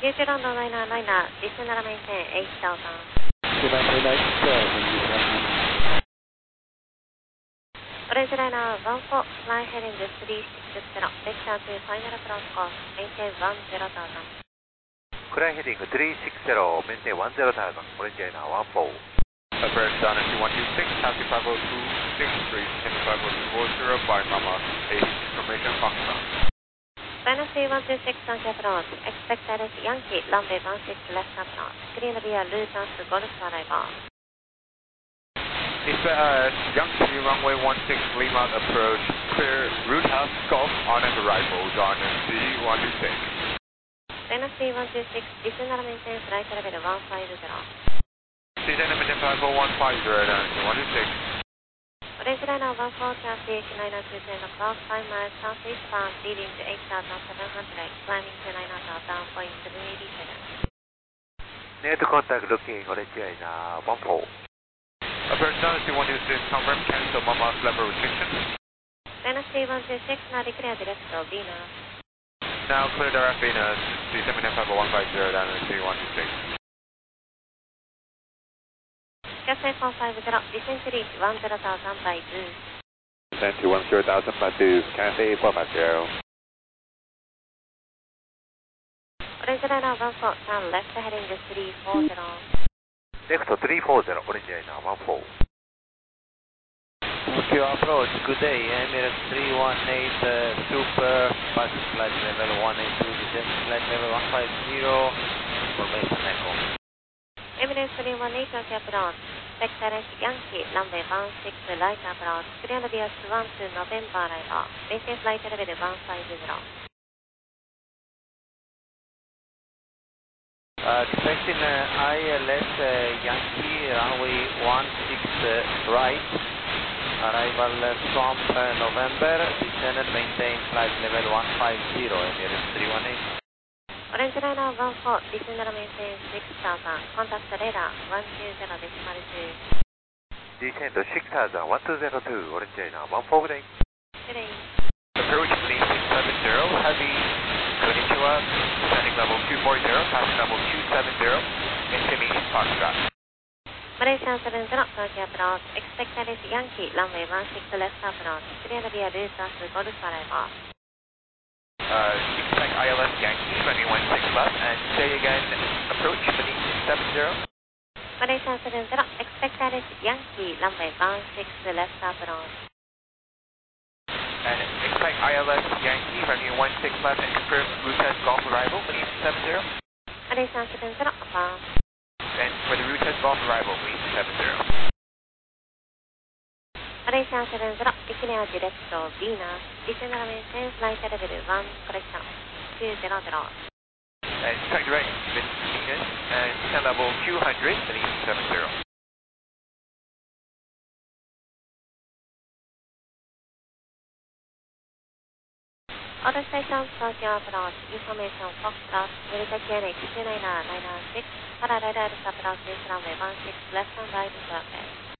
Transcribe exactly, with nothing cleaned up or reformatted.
Future London Liner Liner, December maintain eight thousand. December eight thousand. Orange Liner one four, fly heading three six zero, vector to final approach course, maintain one zero thousand. Fly heading three six zero, maintain one zero thousand, Orange Liner one four. Approach down to one two six, taxi five oh two six three, ten five oh two four zero, by Mama, eight information Foxtrot. Dynasty one two six, Yankee approach, expect direct Yankee, runway one six left approach, clear via Luton to Golf arrival. It's uh, Yankee runway one six Lima approach, clear route house Golf on and arrival, Dynasty one two six. Dynasty one two six, December maintain flight level one five zero. Descend maintain five four one five zero, Dynasty one two six. Orange Liner one four, traffic nine two ten o'clock, five miles southeast bound, leading to eight thousand seven hundred, climbing to nine thousand point seven eight seven. Net contact looking Orange Liner one four. Approach Dynasty one two six, confirm cancel Mama's level restriction. Dynasty one two six, now declare direct to Venus. Now clear direct Venus, descend maintain five four one five zero, Dynasty one two six. Cathay four five zero, descend to reach one zero thousand by boost. Descend to one zero thousand by boost, Cathay four five zero. Orange Liner one four, turn left heading three four zero. Left three four zero, Orange Liner one four. Tokyo approach, good day, Emirates three one eight, uh, super, pass flight level one eight two, descend flight level one five zero, information echo. Emirates three one eight, Yankee approach, expect direct Yankee, runway one six right approach, clear via Swan to November arrival, maintain flight level one five zero. Uh, expecting uh, I L S uh, Yankee, runway one six uh, right, arrival uh, from uh, November, descend and maintain flight level one five zero, Emirates three one eight. Orange Liner one four, descend and maintain six thousand, contact radar one two zero decimal two. Descend six thousand, one two zero two, Orange Liner one four, good day. Good day. Approach six seven zero, heavy, Konnichiwa, descending level two four zero, passing level two seven zero, information Foxtrot. Malaysian seven zero, Tokyo approach, expect direct Yankee, runway one six left approach, clear via Luton to Golf arrival. Uh, expect I L S Yankee, runway one six left, and say again, approach beneath seven zero. Malaysian seven zero, expect direct Yankee, runway one six left approach. And expect I L S Yankee, runway one six left, and confirm route test Golf arrival beneath seven zero. Malaysian seven zero, affirm. And for the route test Golf arrival beneath seven zero. Malaysian seven zero, declare direct to Venus, descend and maintain flight level one, correction, two zero zero. And track direct Venus, and descend level two hundred beneath seven zero. Other stations, Tokyo approach, information Foxtrot, Delta Q N H two nine nine nine six, parallel approach is runway one six left and right circle.